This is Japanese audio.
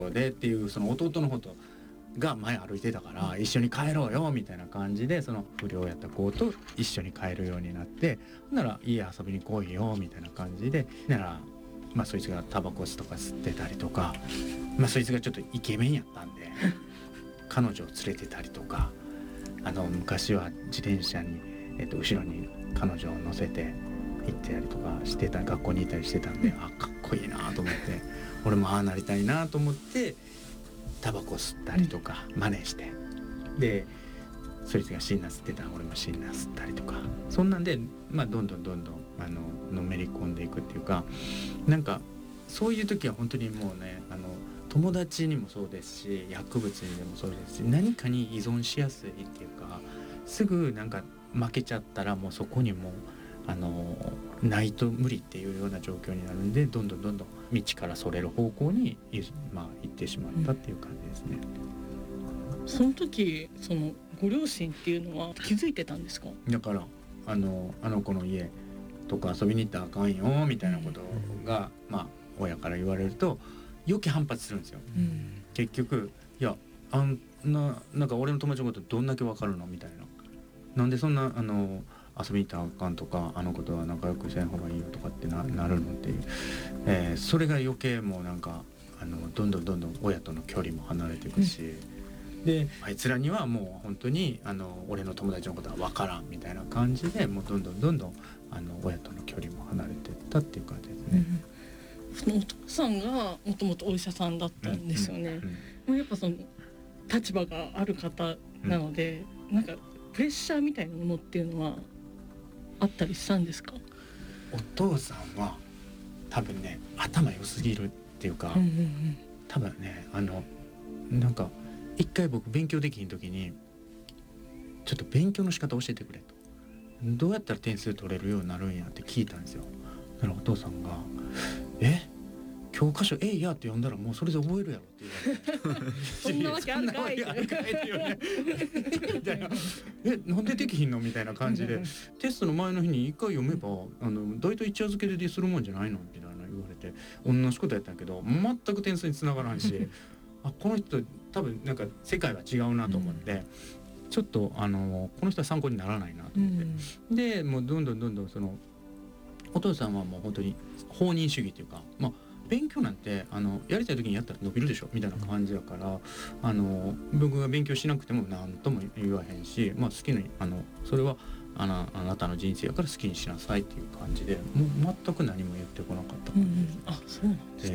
でっていうその弟の方とが前歩いてたから一緒に帰ろうよみたいな感じでその不良やった子と一緒に帰るようになって、なら家遊びに来いよみたいな感じで、ならまあそいつがタバコとか吸ってたりとか、まあそいつがちょっとイケメンやったんで彼女を連れてたりとか、昔は自転車に、後ろに彼女を乗せて行ってたりとかしてた、学校にいたりしてたんで、あ、かっこいいなと思って俺もああなりたいなと思ってタバコ吸ったりとか真似して、でそいつがシンナー吸ってたら俺もシンナー吸ったりとか、そんなんでまあどんどんのめり込んでいくっていうか、なんかそういう時は本当にもうね、友達にもそうですし薬物にでもそうですし、何かに依存しやすいっていうか、すぐなんか負けちゃったらもうそこにもないと無理っていうような状況になるんで、どんどん道からそれる方向に、まあ、行ってしまったっていう感じですね。 その時そのご両親っていうのは気づいてたんですか？ だからあの子の家とか遊びに行ったらあかんよみたいなことが、まあ親から言われると余計反発するんですよ、結局いやなんか俺の友達のことどんだけわかるのみたいな、なんでそんな遊びに行ったらあかんとか、あの子とは仲良くしない方がいいよとかってなるのっていう、それが余計もうなんかどんどん親との距離も離れていくし、であいつらにはもう本当に俺の友達のことは分からんみたいな感じで、もうどんどん親との距離も離れていったっていう感じですね。 そのお父さんがもともとお医者さんだったんですよね。やっぱその立場がある方なので、なんかプレッシャーみたいなものっていうのはあったりしたんですか？ お父さんは多分ね頭良すぎるっていうか、多分ねなんか一回僕勉強できひん時にちょっと勉強の仕方教えてくれと、どうやったら点数取れるようになるんやって聞いたんですよ。だからお父さんが教科書いやって読んだらもうそれで覚えるやろって言われてそんなわけあるかいってなんでできひんのみたいな感じでテストの前の日に一回読めば大体一夜漬けでするもんじゃないのみたいな言われて、同じことやったんやけど全く点数につながらんしあ、この人多分なんか世界は違うなと思って、ちょっとこの人は参考にならないなと思って、でもうどんどんそのお父さんはもう本当に放任主義というか、まあ勉強なんてやりたい時にやったら伸びるでしょみたいな感じだから、僕が勉強しなくても何とも言わへんし、まあ好きにそれはあなたの人生やから好きにしなさいっていう感じで、もう全く何も言ってこなかった感じです。 あ、そうなんですね。